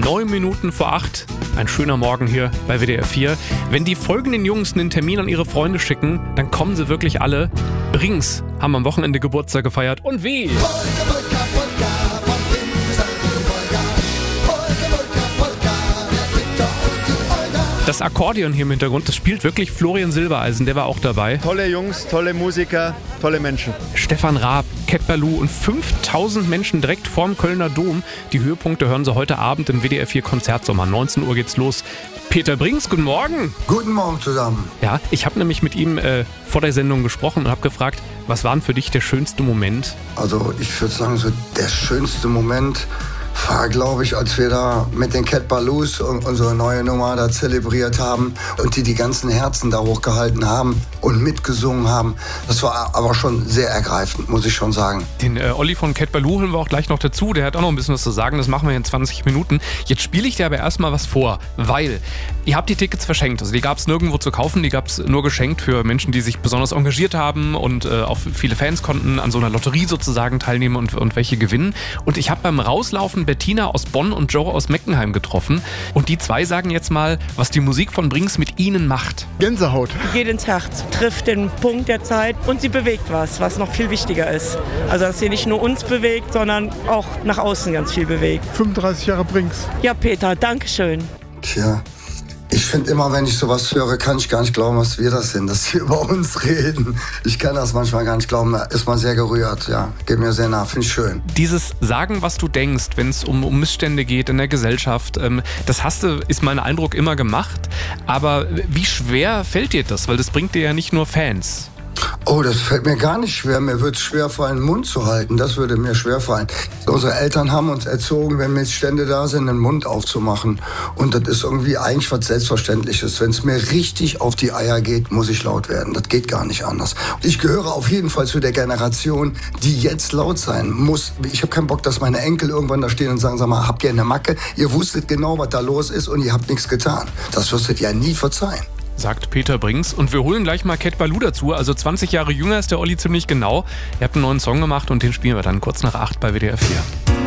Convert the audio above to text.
9 Minuten vor 8. Ein schöner Morgen hier bei WDR 4. Wenn die folgenden Jungs einen Termin an ihre Freunde schicken, dann kommen sie wirklich alle. Brings haben am Wochenende Geburtstag gefeiert. Und wie? Das Akkordeon hier im Hintergrund, das spielt wirklich Florian Silbereisen, der war auch dabei. Tolle Jungs, tolle Musiker, tolle Menschen. Stefan Raab, Cat Ballou und 5000 Menschen direkt vorm Kölner Dom. Die Höhepunkte hören Sie heute Abend im WDR 4 Konzertsommer. 19 Uhr geht's los. Peter Brings, guten Morgen. Guten Morgen zusammen. Ja, ich habe nämlich mit ihm vor der Sendung gesprochen und habe gefragt, was war denn für dich der schönste Moment? Also ich würde sagen, so der schönste Moment war, glaube ich, als wir da mit den Cat Balloos unsere neue Nummer da zelebriert haben und die ganzen Herzen da hochgehalten haben und mitgesungen haben. Das war aber schon sehr ergreifend, muss ich schon sagen. Den Olli von Cat Ballou holen wir auch gleich noch dazu. Der hat auch noch ein bisschen was zu sagen. Das machen wir in 20 Minuten. Jetzt spiele ich dir aber erstmal was vor, weil ihr habt die Tickets verschenkt. Also die gab es nirgendwo zu kaufen. Die gab es nur geschenkt für Menschen, die sich besonders engagiert haben und auch viele Fans konnten an so einer Lotterie sozusagen teilnehmen und welche gewinnen. Und ich habe beim Rauslaufen Bettina aus Bonn und Joe aus Meckenheim getroffen. Und die zwei sagen jetzt mal, was die Musik von Brings mit ihnen macht. Gänsehaut. Geht ins Herz, trifft den Punkt der Zeit und sie bewegt was noch viel wichtiger ist. Also dass sie nicht nur uns bewegt, sondern auch nach außen ganz viel bewegt. 35 Jahre Brings. Ja, Peter, danke schön. Tja, ich finde immer, wenn ich sowas höre, kann ich gar nicht glauben, was wir das sind, dass wir über uns reden. Ich kann das manchmal gar nicht glauben, da ist man sehr gerührt, ja. Geht mir sehr nah, finde ich schön. Dieses Sagen, was du denkst, wenn es um Missstände geht in der Gesellschaft, das ist mein Eindruck, immer gemacht. Aber wie schwer fällt dir das? Weil das bringt dir ja nicht nur Fans. Oh, das fällt mir gar nicht schwer. Mir wird es schwer fallen, den Mund zu halten. Das würde mir schwer fallen. Unsere Eltern haben uns erzogen, wenn Missstände da sind, den Mund aufzumachen. Und das ist irgendwie eigentlich was Selbstverständliches. Wenn es mir richtig auf die Eier geht, muss ich laut werden. Das geht gar nicht anders. Ich gehöre auf jeden Fall zu der Generation, die jetzt laut sein muss. Ich habe keinen Bock, dass meine Enkel irgendwann da stehen und sagen, sag mal, habt ihr eine Macke? Ihr wusstet genau, was da los ist und ihr habt nichts getan. Das wirst du ja nie verzeihen. Sagt Peter Brings. Und wir holen gleich mal Cat Ballou dazu. Also 20 Jahre jünger ist der Olli ziemlich genau. Ihr habt einen neuen Song gemacht und den spielen wir dann kurz nach 8 bei WDR 4.